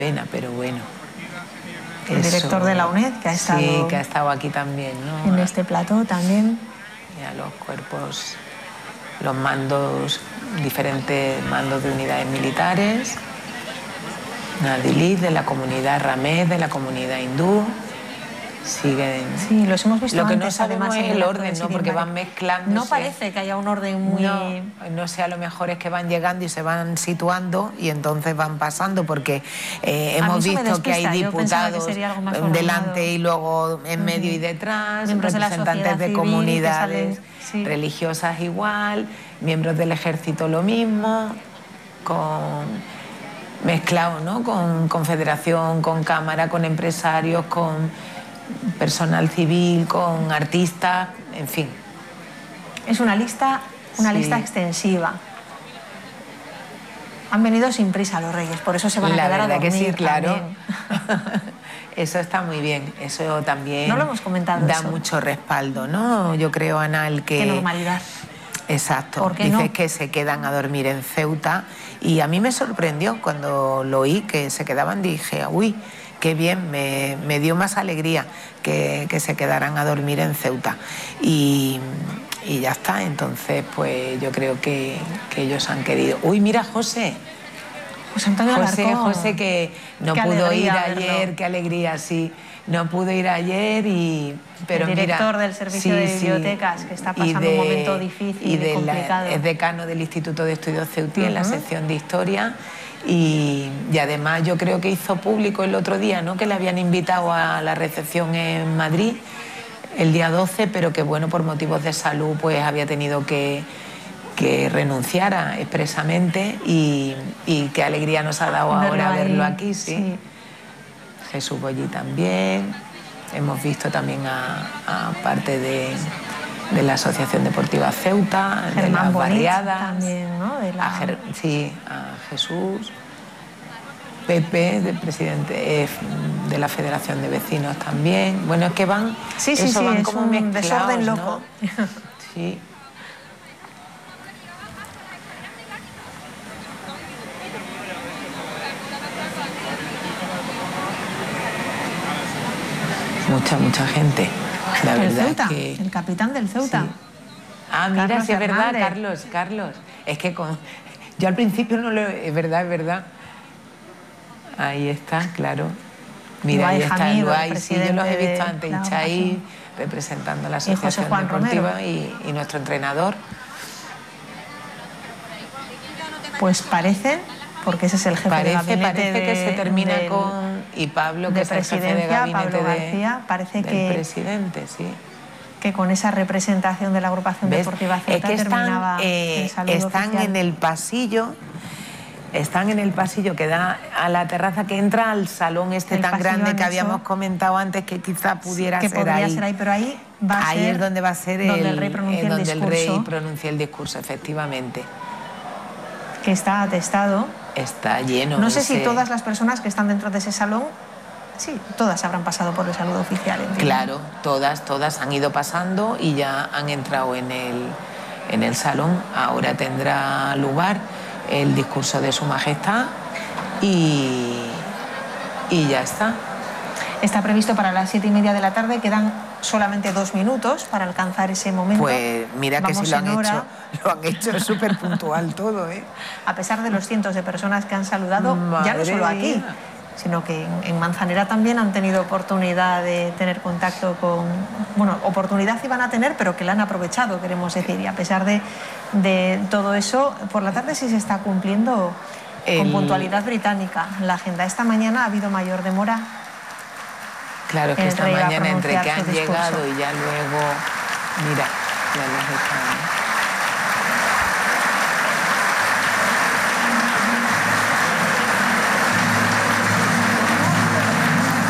pena, pero bueno. El director de la UNED, que ha estado... Sí, que ha estado aquí también, ¿no? En este plató también. Y a los cuerpos, los mandos, diferentes mandos de unidades militares, Nadilit, de la comunidad Ramés, de la comunidad hindú. Siguen. Sí, los hemos visto. Lo que antes, no sabemos es el orden, ¿no? Porque van mezclando. No parece que haya un orden muy... No sé, a lo mejor es que van llegando y se van situando y entonces van pasando, porque hemos visto que hay diputados delante y luego en medio y detrás, miembros representantes de comunidades religiosas igual, miembros del ejército lo mismo, mezclado, ¿no? Con confederación, con cámara, con empresarios, con personal civil, con artistas, en fin. Es una lista extensiva. Han venido sin prisa los reyes, por eso se van a quedar a dormir. La verdad que sí, claro. Eso está muy bien, eso también no lo hemos comentado, da mucho respaldo, ¿no? Yo creo, Ana, Qué normalidad. Exacto. ¿Por qué Dices no? que se quedan a dormir en Ceuta y a mí me sorprendió cuando lo oí, que se quedaban, dije, uy, qué bien, me dio más alegría que se quedaran a dormir en Ceuta. Y ya está, entonces pues yo creo que ellos han querido. Uy, mira, José. José Antonio Alarcón. José que no pudo ir ayer, qué alegría, sí. No pudo ir ayer pero el director mira, del servicio de bibliotecas, que está pasando un momento difícil y complicado. Es decano del Instituto de Estudios Ceutí en la sección de Historia. Y además yo creo que hizo público el otro día, ¿no? Que le habían invitado a la recepción en Madrid el día 12, pero que bueno, por motivos de salud pues había tenido que renunciara expresamente y qué alegría nos ha dado ahora verlo aquí, sí. Jesús Bollí también, hemos visto también a parte de la Asociación Deportiva Ceuta, Germán de las Bonich, barriadas, también, ¿no? a Jesús, Pepe, del presidente de la Federación de Vecinos también. Bueno, es que van, van es como un desorden loco. ¿No? Sí. Mucha gente. La verdad Ceuta, es que... el capitán del Ceuta. Sí. Ah, mira, Carlos sí, es verdad, Fernández. Carlos. Es que yo al principio no lo... Es verdad. Ahí está, claro. Mira, ahí está Luay. Sí, yo los he visto antes. Ichai, representando a la Asociación Deportiva y nuestro entrenador. Pues parece, porque ese es el jefe de gabinete. Parece que se termina con... Y Pablo, que es el jefe de gabinete Pablo García, parece del presidente, sí. Que con esa representación de la agrupación deportiva Ceuta terminaba el saludo están oficial. en el pasillo. Están en el pasillo que da a la terraza, que entra al salón tan grande que habíamos comentado antes, que quizá pudiera ser ahí. Pero ahí va a ser... Ahí es donde va a ser donde el rey pronuncia el discurso, efectivamente. Que está atestado. Está lleno. No sé si todas las personas que están dentro de ese salón, sí, todas habrán pasado por el saludo oficial. ¿Entiendes? Claro, todas han ido pasando y ya han entrado en el salón. Ahora tendrá lugar el discurso de Su Majestad y ya está. Está previsto para las 7:30 de la tarde, quedan solamente 2 minutos para alcanzar ese momento. Pues mira que si lo han hecho súper puntual todo, ¿eh? A pesar de los cientos de personas que han saludado, ya no solo aquí, sino que en Manzanera también han tenido oportunidad de tener contacto con... Bueno, oportunidad iban a tener, pero que la han aprovechado, queremos decir. Y a pesar de todo eso, por la tarde sí se está cumpliendo con puntualidad británica la agenda. Esta mañana ha habido mayor demora. Claro, que esta mañana entre que han llegado y ya luego... Mira, ya les están...